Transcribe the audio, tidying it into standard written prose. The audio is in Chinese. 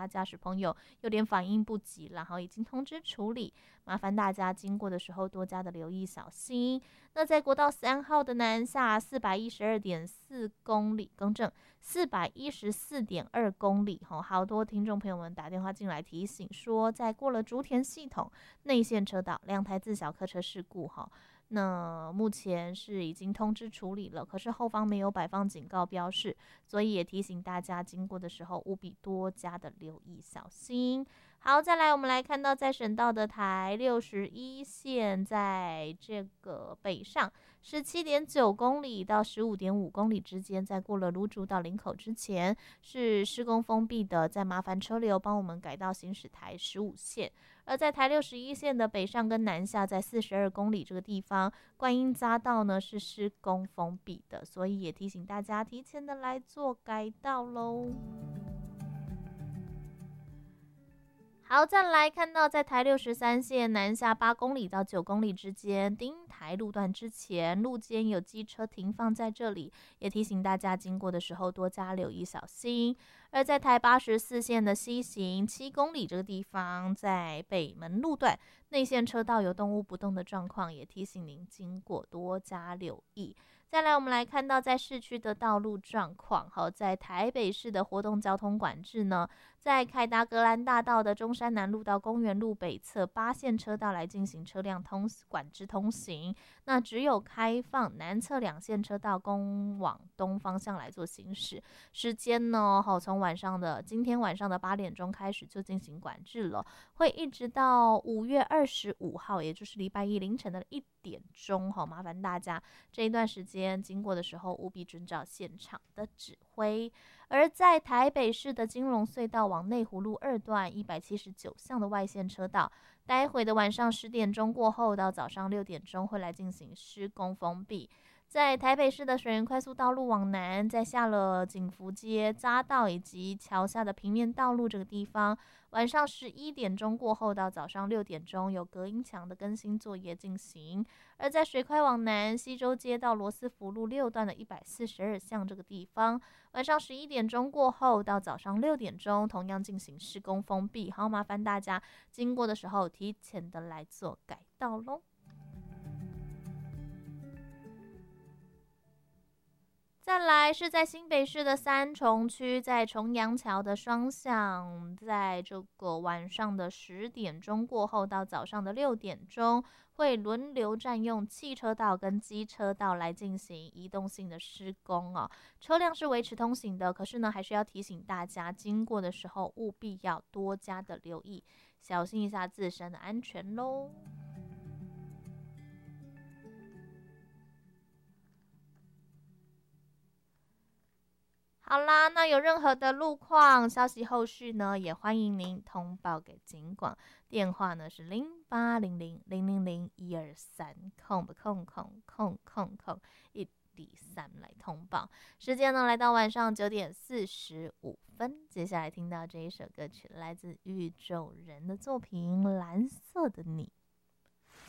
他驾驶朋友有点反应不及，然后已经通知处理，麻烦大家经过的时候多加的留意小心。那在国道3号的南下412.4公里，更正414.2公里，好多听众朋友们打电话进来提醒说，在过了竹田系统内线车道2台自小客车事故，那目前是已经通知处理了，可是后方没有摆放警告标示，所以也提醒大家经过的时候务必多加的留意小心。好，再来我们来看到在省道的台61线，在这个北上17.9公里到15.5公里之间，在过了芦竹到林口之前是施工封闭的，再麻烦车流帮我们改道行驶台15线。而在台61线的北上跟南下，在42公里这个地方，观音匝道呢是施工封闭的，所以也提醒大家提前的来做改道咯。好，再来看到在台63线南下8公里到9公里之间，丁台路段之前路肩有机车停放在这里，也提醒大家经过的时候多加留意小心。而在台84线的西行7公里这个地方，在北门路段内线车道有动物不动的状况，也提醒您经过多加留意。再来我们来看到在市区的道路状况，在台北市的活动交通管制呢，在凯达格兰大道的中山南路到公园路北侧8线车道来进行车辆管制通行，那只有开放南侧2线车道供往东方向来做行驶，时间呢从今天晚上的8点钟开始就进行管制了，会一直到5月25号，也就是礼拜一凌晨的1点钟，麻烦大家这一段时间经过的时候务必遵照现场的指挥。而在台北市的金融隧道往内湖路2段179巷的外线车道，待会的晚上10点钟过后到早上6点钟会来进行施工封闭。在台北市的水源快速道路往南，在下了景福街匝道以及桥下的平面道路这个地方，晚上11点钟过后到早上6点钟有隔音墙的更新作业进行。而在水快往南，西周街到罗斯福路6段的142巷这个地方，晚上11点钟过后到早上6点钟同样进行施工封闭，好，麻烦大家经过的时候提前的来做改道咯。再来是在新北市的三重区，在重阳桥的双向，在这个晚上的10点钟过后到早上的6点钟，会轮流占用汽车道跟机车道来进行移动性的施工哦。车辆是维持通行的，可是呢，还是要提醒大家，经过的时候务必要多加的留意，小心一下自身的安全咯。好啦，那有任何的路况消息，后续呢也欢迎您通报给警广，电话呢是0800000123，空123来通报。时间呢来到晚上9点45分，接下来听到这一首歌曲，来自宇宙人的作品《蓝色的你》。